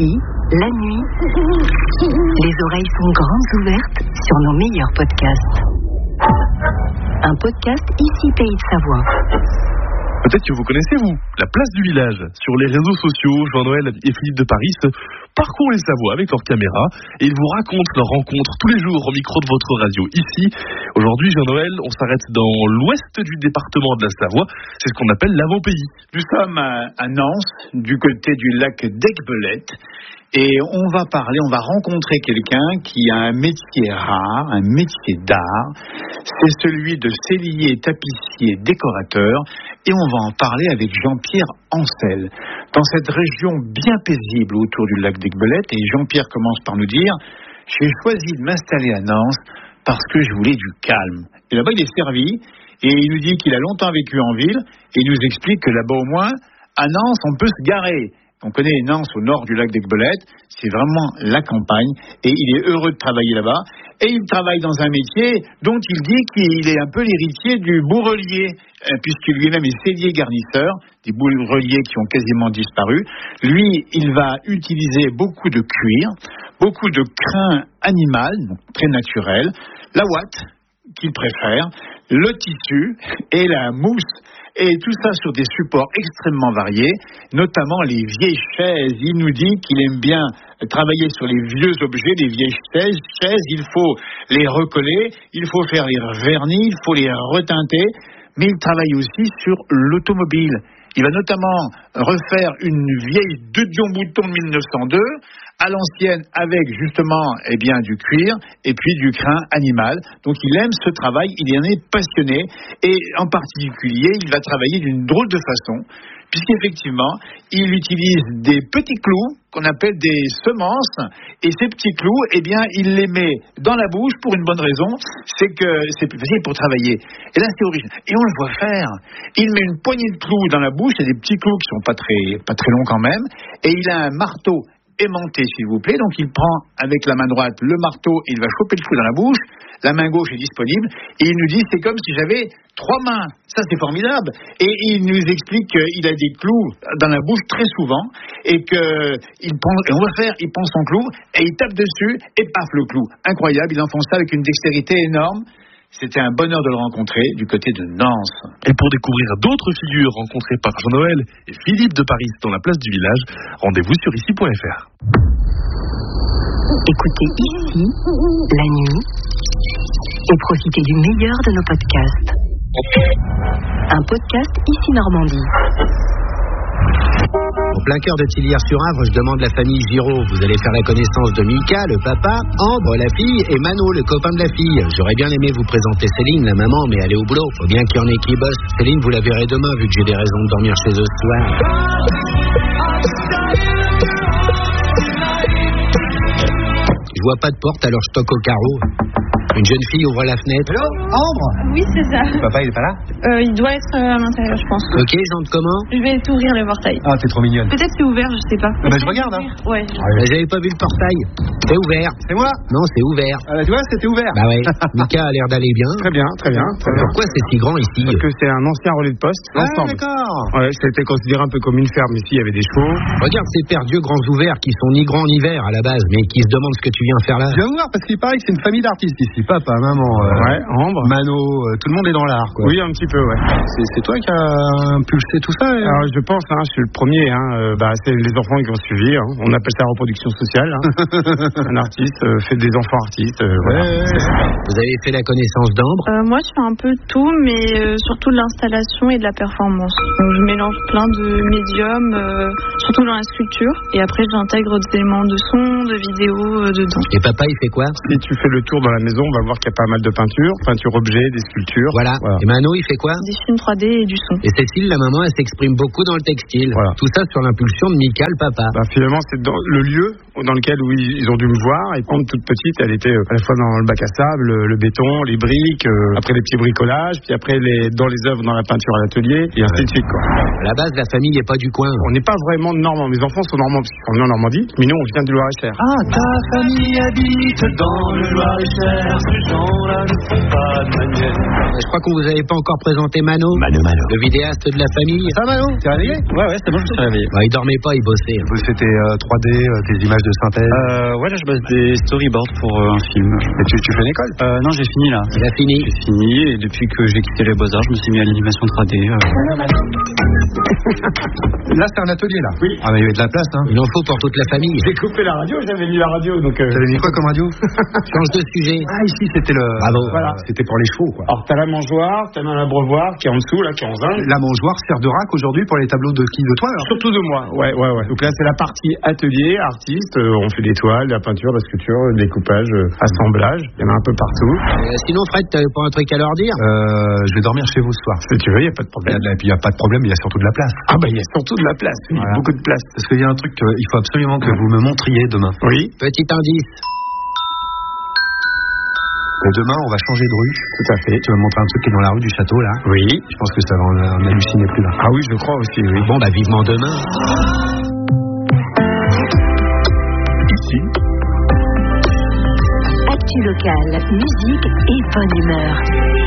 Ici, la nuit, les oreilles sont grandes ouvertes sur nos meilleurs podcasts. Un podcast Ici Pays de Savoie. Peut-être que vous connaissez, vous, la place du village. Sur les réseaux sociaux, Jean-Noël et Philippe de Paris parcourent les Savoies avec leur caméra et ils vous racontent leurs rencontres tous les jours au micro de votre radio. Ici, aujourd'hui, Jean-Noël, on s'arrête dans l'ouest du département de la Savoie. C'est ce qu'on appelle l'avant-pays. Nous sommes à Nance, du côté du lac d'Aiguebelette. Et on va rencontrer quelqu'un qui a un métier rare, un métier d'art. C'est celui de sellier, tapissier, décorateur. Et on va en parler avec Jean-Pierre Ancel. Dans cette région bien paisible autour du lac d'Aiguebelette, et Jean-Pierre commence par nous dire « J'ai choisi de m'installer à Nance parce que je voulais du calme. » Et là-bas, il est servi, et il nous dit qu'il a longtemps vécu en ville, et il nous explique que là-bas au moins, à Nance, on peut se garer. On connaît Nance au nord du lac d'Aiguebelette, c'est vraiment la campagne et il est heureux de travailler là-bas. Et il travaille dans un métier dont il dit qu'il est un peu l'héritier du bourrelier, puisque lui-même est sellier garnisseur, des bourreliers qui ont quasiment disparu. Lui, il va utiliser beaucoup de cuir, beaucoup de crin animal, donc très naturel, la ouate qu'il préfère, le tissu et la mousse. Et tout ça sur des supports extrêmement variés, notamment les vieilles chaises. Il nous dit qu'il aime bien travailler sur les vieux objets, les vieilles chaises. Il faut les recoller, il faut faire les vernis, il faut les reteinter. Mais il travaille aussi sur l'automobile. Il va notamment refaire une vieille de Dion-Bouton de 1902 à l'ancienne avec justement du cuir et puis du crin animal. Donc il aime ce travail, il en est passionné et en particulier il va travailler d'une drôle de façon puisqu'effectivement il utilise des petits clous qu'on appelle des semences et ces petits clous il les met dans la bouche pour une bonne raison, c'est que c'est plus facile pour travailler. Et là c'est original. Et on le voit faire. Il met une poignée de clous dans la bouche, c'est des petits clous qui sont pas très longs quand même et il a un marteau aimanté s'il vous plaît, donc il prend avec la main droite le marteau et il va choper le clou dans la bouche, la main gauche est disponible et il nous dit c'est comme si j'avais 3 mains, ça c'est formidable et il nous explique qu'il a des clous dans la bouche très souvent et il prend son clou et il tape dessus et paf le clou, incroyable, il enfonce ça avec une dextérité énorme. C'était un bonheur de le rencontrer du côté de Nance. Et pour découvrir d'autres figures rencontrées par Jean-Noël et Philippe de Paris dans la place du village, rendez-vous sur ici.fr. Écoutez Ici, la nuit, et profitez du meilleur de nos podcasts. Un podcast Ici Normandie. Au plein cœur de Tillières-sur-Avre, je demande la famille Giraud. Vous allez faire la connaissance de Mika, le papa, Ambre, la fille, et Mano, le copain de la fille. J'aurais bien aimé vous présenter Céline, la maman, mais elle est au boulot. Faut bien qu'il y en ait qui bossent. Céline, vous la verrez demain, vu que j'ai des raisons de dormir chez eux ce soir. Je vois pas de porte, alors je toque au carreau. Une jeune fille ouvre la fenêtre. Hello, Ambre? Oui, c'est ça. Papa, il est pas là? Il doit être à l'intérieur, je pense. Ok, j'entre comment? Je vais t'ouvrir le portail. Ah, t'es trop mignonne. Peut-être c'est ouvert, je sais pas. Bah, je regarde, hein. Ouais. J'avais pas vu le portail. C'est ouvert. C'est moi? Non, c'est ouvert. Tu vois, c'était ouvert. Bah ouais. Mika a l'air d'aller bien. Très bien, très bien. Pourquoi c'est si grand ici? Parce que c'est un ancien relais de poste, l'ensemble. D'accord. Ouais, c'était considéré un peu comme une ferme. Ici, il y avait des chevaux. Regarde ces paires d'yeux grands ouverts qui sont ni grands ni verts à la base, mais qui se demandent ce que tu viens faire là. Je viens voir parce qu'il paraît que c'est une famille d'artistes ici. Papa, maman, Ouais, Ambre. Mano, tout le monde est dans l'art, quoi. Oui, un petit peu, ouais. C'est toi qui as impulsé tout ça, hein? Alors, je pense, je suis le premier, c'est les enfants qui ont suivi, On appelle ça reproduction sociale, Un artiste fait des enfants artistes, voilà. Vous avez fait la connaissance d'Ambre? Moi, je fais un peu tout, mais surtout de l'installation et de la performance. Donc, je mélange plein de médiums, surtout dans la sculpture. Et après, j'intègre des éléments de son, de vidéo dedans. Et papa, il fait quoi? Si tu fais le tour dans la maison, on va voir qu'il y a pas mal de peinture objets, des sculptures. Voilà. Et Mano, il fait quoi? Des films 3D et du son. Et Cécile, la maman, elle s'exprime beaucoup dans le textile. Voilà. Tout ça sur l'impulsion de Mika, le papa. Finalement, c'est dans le lieu dans lequel où ils ont dû me voir. Et quand toute petite, elle était à la fois dans le bac à sable, le béton, les briques, après les petits bricolages, puis après dans les œuvres, dans la peinture à l'atelier, et ainsi de suite, quoi. À la base, la famille n'est pas du coin. On n'est pas vraiment de Normand. Mes enfants sont normands parce qu'ils sont nés en Normandie, mais nous, on vient du Loir-et-Cher. Ah, ta famille habite dans le Loir-et-Cher. Ces gens-là ne font pas de manière. Je crois qu'on vous avait pas encore présenté Mano. Mano. Le vidéaste de la famille. Ça, Mano, t'es réveillé? Ouais, c'est bon, je me suis réveillé. Bah, il dormait pas, il bossait. Vous faites tes 3D, tes images de synthèse. Ouais, là, je bosse des storyboards pour un film. Et tu fais l'école? Non, j'ai fini là. Il a fini. J'ai fini, et depuis que j'ai quitté les Beaux-Arts, je me suis mis à l'animation 3D. Là, c'est un atelier, là. Oui. Ah, mais il y avait de la place, hein. Il en faut pour toute la famille. J'ai coupé la radio, j'avais mis la radio, donc. T'avais mis quoi comme radio? Change de sujet. Ah, ici, c'était le. Bravo. Voilà. C'était pour les chevaux, quoi. Alors, t'as la mangeoire, t'as l'abreuvoir qui est en dessous, là, qui est en zinc. La mangeoire sert de rack aujourd'hui pour les tableaux de qui? De toi, alors? Surtout de moi, ouais. Donc là, c'est la partie atelier, artiste. On fait des toiles, de la peinture, de la sculpture, le découpage, assemblage. Il y en a un peu partout. Sinon, Fred, t'avais pas un truc à leur dire? Je vais dormir chez vous ce soir. Si tu veux, il n'y a pas de problème. Et puis, il n'y a pas de problème, il y a surtout de la place. Ah, bah, il y a surtout de la place. Oui, Voilà. beaucoup de place. Parce qu'il y a un truc qu'il faut absolument que vous me montriez demain. Oui, Petit indice. Et demain, on va changer de rue. tout à fait. Tu vas me montrer un truc qui est dans la rue du château, là. Oui. Je pense que ça va en halluciner plus d'un. Ah oui, je crois aussi, oui. Bon, bah, vivement demain. Ici, Actu locale, musique et bonne humeur.